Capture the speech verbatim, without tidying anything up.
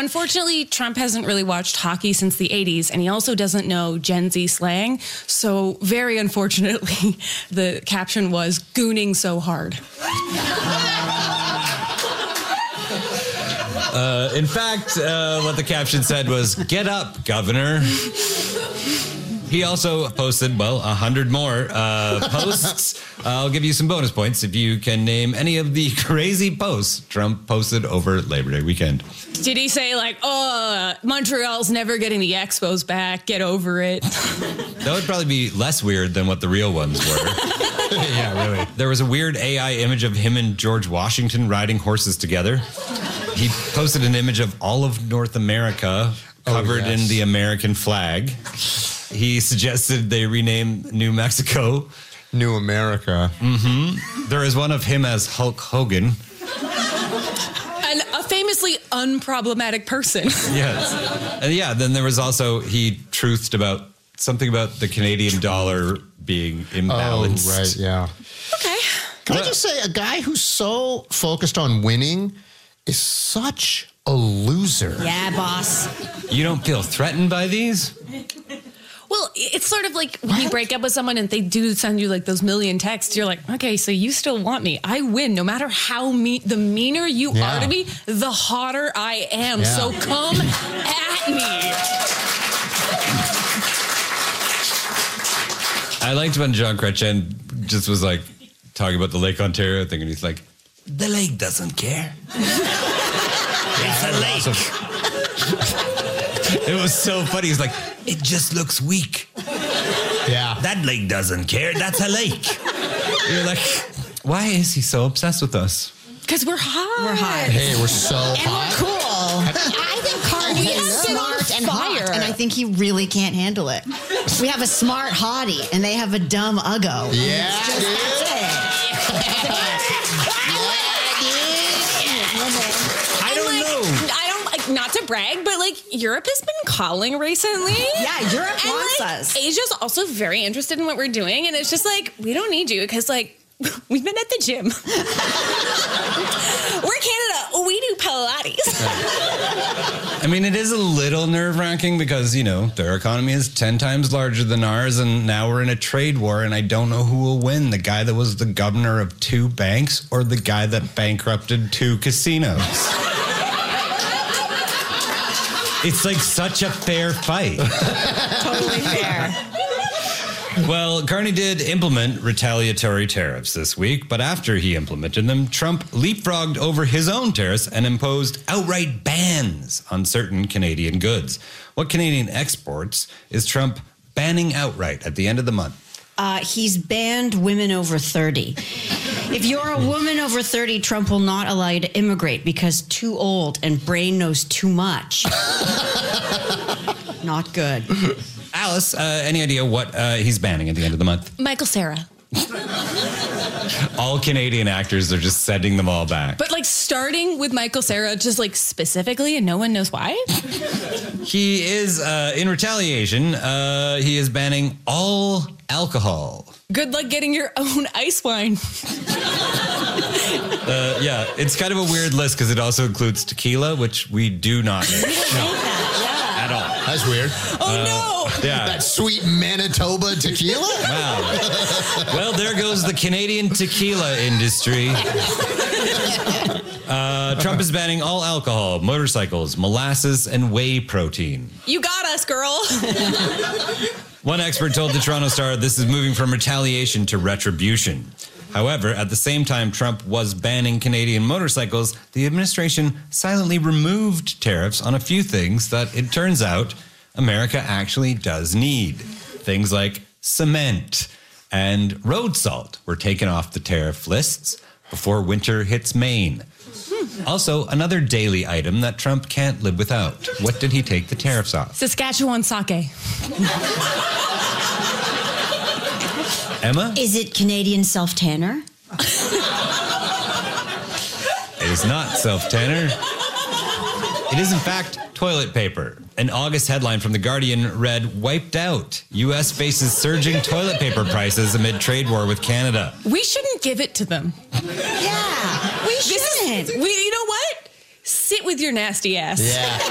unfortunately, Trump hasn't really watched hockey since the eighties, and he also doesn't know Gen Z slang. So very unfortunately, the caption was gooning so hard. Uh, in fact, uh, what the caption said was, "Get up, Governor." He also posted, well, a hundred more uh, posts. I'll give you some bonus points if you can name any of the crazy posts Trump posted over Labor Day weekend. Did he say, like, oh, Montreal's never getting the Expos back, get over it? That would probably be less weird than what the real ones were. Yeah, really. There was a weird A I image of him and George Washington riding horses together. He posted an image of all of North America covered oh, yes. in the American flag. He suggested they rename New Mexico New America. Mm-hmm. There is one of him as Hulk Hogan. And a famously unproblematic person. Yes. And yeah, then there was also, he truthed about something about the Canadian dollar being imbalanced. Oh, right, yeah. Okay. Can I just say, a guy who's so focused on winning is such a loser. Yeah, boss. You don't feel threatened by these? Well, it's sort of like when you break up with someone and they do send you like those million texts. You're like, okay, so you still want me. I win no matter how mean. The meaner you Yeah. are to me, the hotter I am. Yeah. So come at me. I liked when John Chrétien just was like talking about the Lake Ontario thing, and he's like, the lake doesn't care. It's a lake. It was so funny. He's like, it just looks weak. Yeah. That lake doesn't care. That's a lake. You're like, why is he so obsessed with us? Because we're hot. We're hot. Hey, we're so And hot. we're cool. I think Carney We is have been on smart and hot, fire. and I think he really can't handle it. We have a smart hottie, and they have a dumb uggo. Yeah, Just- dude. that's it. I don't like, know. I don't like not to brag, but like Europe has been calling recently. Yeah, Europe And wants like us. Asia's also very interested in what we're doing, and it's just like we don't need you because like we've been at the gym. We're Canada. We do Pilates. I mean, it is a little nerve-wracking because, you know, their economy is ten times larger than ours, and now we're in a trade war, and I don't know who will win, the guy that was the governor of two banks or the guy that bankrupted two casinos. It's like such a fair fight. Totally fair. Well, Carney did implement retaliatory tariffs this week, but after he implemented them, Trump leapfrogged over his own tariffs and imposed outright bans on certain Canadian goods. What Canadian exports is Trump banning outright at the end of the month? Uh, he's banned women over thirty. If you're a woman over thirty, Trump will not allow you to immigrate because too old and brain knows too much. Not good. Alice, uh, any idea what uh, he's banning at the end of the month? Michael Cera. All Canadian actors are just sending them all back. But like starting with Michael Cera, just like specifically, and no one knows why. He is, uh, in retaliation, uh, he is banning all alcohol. Good luck getting your own ice wine. Uh, yeah, it's kind of a weird list because it also includes tequila, which we do not make. No, at all. That's weird. Oh no! Yeah. That sweet Manitoba tequila? Wow. Well, there goes the Canadian tequila industry. Uh, Trump is banning all alcohol, motorcycles, molasses, and whey protein. You got us, girl. One expert told the Toronto Star this is moving from retaliation to retribution. However, at the same time Trump was banning Canadian motorcycles, the administration silently removed tariffs on a few things that it turns out America actually does need. Things like cement and road salt were taken off the tariff lists before winter hits Maine. Also, another daily item that Trump can't live without. What did he take the tariffs off? Saskatchewan sake. Emma? Is it Canadian self-tanner? It is not self-tanner. It is, in fact, toilet paper. An August headline from The Guardian read, "Wiped out. U S faces surging toilet paper prices amid trade war with Canada." We shouldn't give it to them. Yeah, we This is, shouldn't. we, you know what? Sit with your nasty ass. Yeah.